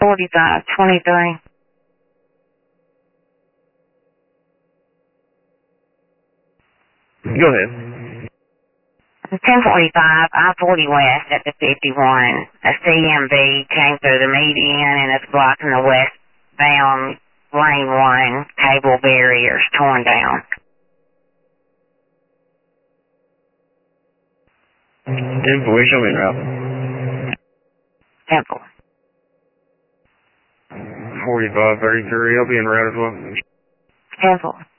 4523. Go ahead. 1045, I-40 West at the 51. A CMV came through the median and it's blocking the westbound lane 1. Cable barriers torn down. Temple, show me route. Temple. 4533, I'll be in route as well. Temple.